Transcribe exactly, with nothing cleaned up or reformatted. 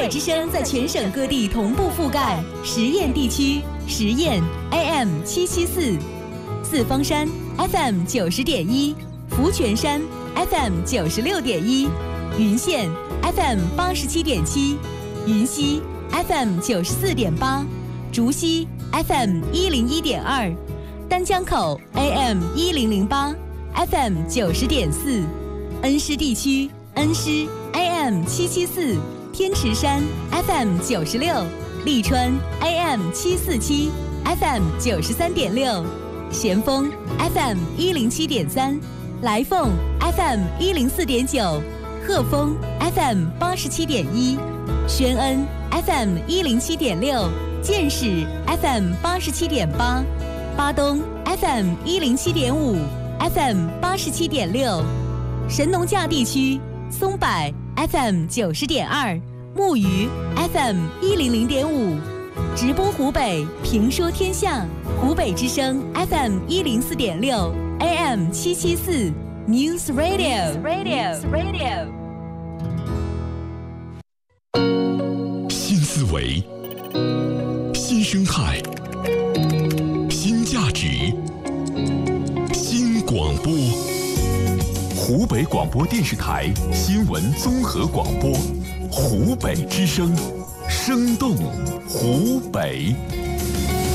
北之声在全省各地同步覆盖。实验地区，实验 A M 七七四，四方山 F M 九十点一，福泉山 F M 九十六点一，云县 F M 八十七点七，云溪 F M 九十四点八，竹溪 F M 一零一点二，丹江口 A M 一零零八 F M 九十点四，恩施地区恩施 A M 七七四，天池山 F M 九十六，利川 A M 七四七 F M 九十三点六，咸丰 F M 一零七点三，来凤 F M 一零四点九，鹤峰 F M 八十七点一，宣恩 F M 一零七点六，建始 F M 八十七点八，巴东 F M 一零七点五 ，F M 八十七点六，神农架地区松柏 F M 九十点二，木鱼 F M 一零零点五，直播湖北评说天下，湖北之声 F M 一零四点六 A M 七七四 News Radio Radio Radio。 新思维，新生态，新价值，新广播。湖北广播电视台新闻综合广播，湖北之声，生动湖北。